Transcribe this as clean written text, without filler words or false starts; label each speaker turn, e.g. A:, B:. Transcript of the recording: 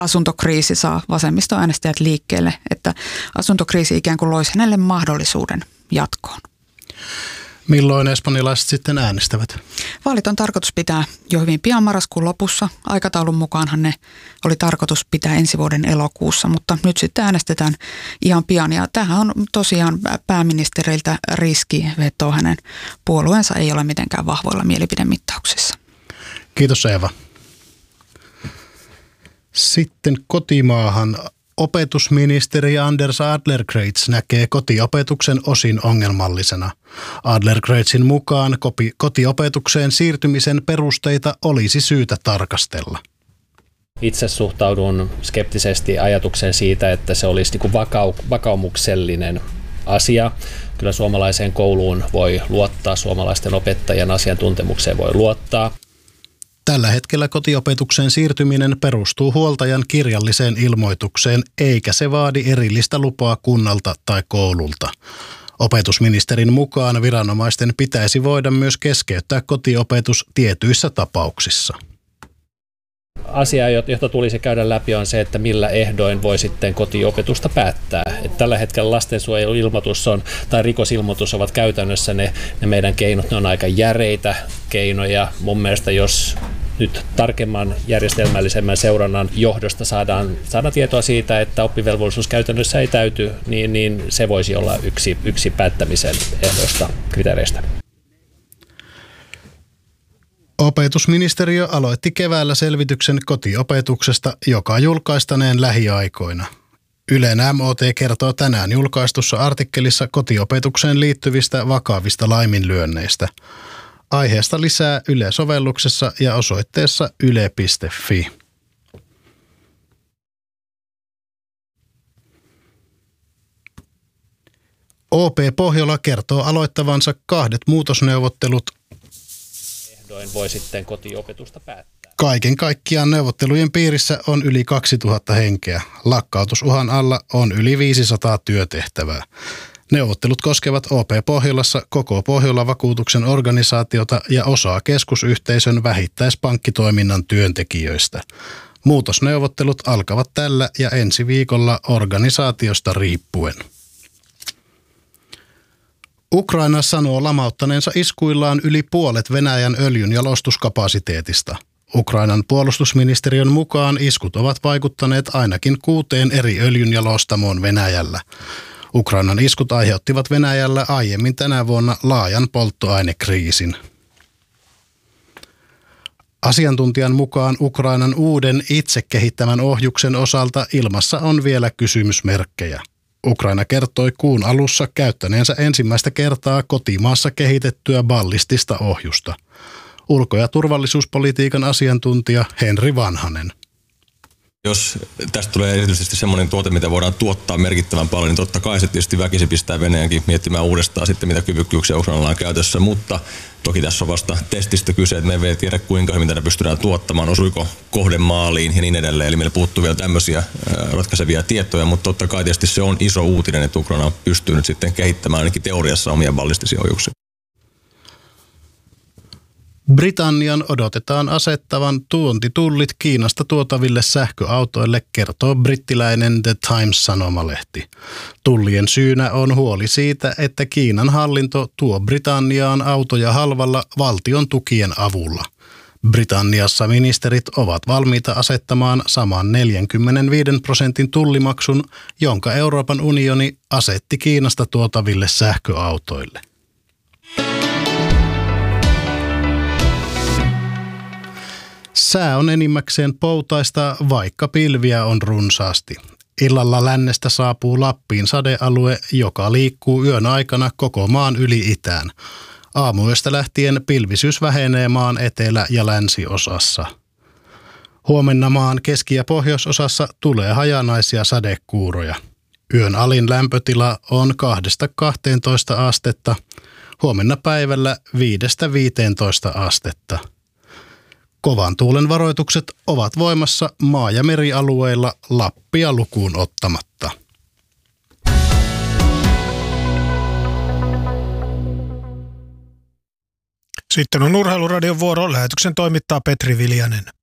A: Asuntokriisi saa vasemmistoäänestäjät liikkeelle, että asuntokriisi ikään kuin loisi hänelle mahdollisuuden jatkoon.
B: Milloin espanjalaiset sitten äänestävät?
A: Vaalit on tarkoitus pitää jo hyvin pian marraskuun lopussa. Aikataulun mukaanhan ne oli tarkoitus pitää ensi vuoden elokuussa, mutta nyt sitten äänestetään ihan pian. Ja tämähän on tosiaan pääministeriltä riskiveto. Hänen puolueensa ei ole mitenkään vahvoilla mielipidemittauksissa.
B: Kiitos Eeva. Sitten kotimaahan. Opetusministeri Anders Adlercreutz näkee kotiopetuksen osin ongelmallisena. Adlercreutzin mukaan kotiopetukseen siirtymisen perusteita olisi syytä tarkastella.
C: Itse suhtaudun skeptisesti ajatukseen siitä, että se olisi niin kuin vakaumuksellinen asia. Kyllä suomalaiseen kouluun voi luottaa, suomalaisten opettajien asiantuntemukseen voi luottaa.
B: Tällä hetkellä kotiopetukseen siirtyminen perustuu huoltajan kirjalliseen ilmoitukseen, eikä se vaadi erillistä lupaa kunnalta tai koululta. Opetusministerin mukaan viranomaisten pitäisi voida myös keskeyttää kotiopetus tietyissä tapauksissa.
C: Asia, jota tulisi käydä läpi, on se, että millä ehdoin voi sitten kotiopetusta päättää. Että tällä hetkellä lastensuojeluilmoitus tai rikosilmoitus ovat käytännössä ne meidän keinot. Ne on aika järeitä keinoja. Mun mielestä jos nyt tarkemman järjestelmällisemmän seurannan johdosta saadaan tietoa siitä, että oppivelvollisuus käytännössä ei täyty, niin se voisi olla yksi päättämisen ehdoista kriteereistä.
B: Opetusministeriö aloitti keväällä selvityksen kotiopetuksesta, joka julkaistaneen lähiaikoina. Ylen MOT kertoo tänään julkaistussa artikkelissa kotiopetukseen liittyvistä vakavista laiminlyönneistä. Aiheesta lisää Yle-sovelluksessa ja osoitteessa yle.fi. OP Pohjola kertoo aloittavansa 2 muutosneuvottelut.
C: Ehdoin voi sitten kotiopetusta päättää.
B: Kaiken kaikkiaan neuvottelujen piirissä on yli 2000 henkeä. Lakkautusuhan alla on yli 500 työtehtävää. Neuvottelut koskevat OP Pohjolassa koko Pohjola-vakuutuksen organisaatiota ja osaa keskusyhteisön vähittäispankkitoiminnan työntekijöistä. Muutosneuvottelut alkavat tällä ja ensi viikolla organisaatiosta riippuen. Ukraina sanoo lamauttaneensa iskuillaan yli puolet Venäjän öljynjalostuskapasiteetista. Ukrainan puolustusministeriön mukaan iskut ovat vaikuttaneet ainakin 6 eri öljynjalostamoon Venäjällä. Ukrainan iskut aiheuttivat Venäjällä aiemmin tänä vuonna laajan polttoainekriisin. Asiantuntijan mukaan Ukrainan uuden itse kehittämän ohjuksen osalta ilmassa on vielä kysymysmerkkejä. Ukraina kertoi kuun alussa käyttäneensä ensimmäistä kertaa kotimaassa kehitettyä ballistista ohjusta. Ulko- ja turvallisuuspolitiikan asiantuntija Henri Vanhanen.
D: Jos tästä tulee erityisesti semmoinen tuote, mitä voidaan tuottaa merkittävän paljon, niin totta kai se tietysti väkisin pistää Venäjänkin miettimään uudestaan sitten, mitä kyvykkyyksiä Ukrainalla on käytössä, mutta toki tässä on vasta testistä kyse, että me ei vielä tiedä, kuinka hyvin tätä pystytään tuottamaan, osuiko kohde maaliin ja niin edelleen, eli meillä puuttuu vielä tämmöisiä ratkaisevia tietoja, mutta totta kai tietysti se on iso uutinen, että Ukraina on pystynyt sitten kehittämään ainakin teoriassa omia ballistisia ohjuksia.
B: Britannian odotetaan asettavan tuontitullit Kiinasta tuotaville sähköautoille, kertoo brittiläinen The Times-sanomalehti. Tullien syynä on huoli siitä, että Kiinan hallinto tuo Britanniaan autoja halvalla valtion tukien avulla. Britanniassa ministerit ovat valmiita asettamaan saman 45% tullimaksun, jonka Euroopan unioni asetti Kiinasta tuotaville sähköautoille. Sää on enimmäkseen poutaista, vaikka pilviä on runsaasti. Illalla lännestä saapuu Lappiin sadealue, joka liikkuu yön aikana koko maan yli itään. Aamuyöstä lähtien pilvisyys vähenee maan etelä- ja länsiosassa. Huomenna maan keski- ja pohjoisosassa tulee hajanaisia sadekuuroja. Yön alin lämpötila on 2–12 astetta, huomenna päivällä 5–15 astetta. Kovan tuulen varoitukset ovat voimassa maa- ja merialueilla Lappia lukuun ottamatta.
E: Sitten on Urheiluradion vuoro. Lähetyksen toimittaa Petri Viljanen.